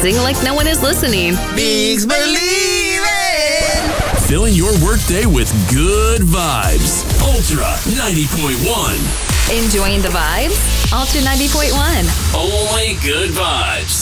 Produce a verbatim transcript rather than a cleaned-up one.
socializing like no one is listening. Bigs Believe It! Filling your workday with good vibes. Ultra ninety point one. Enjoying the vibes? Ultra ninety point one. Only good vibes.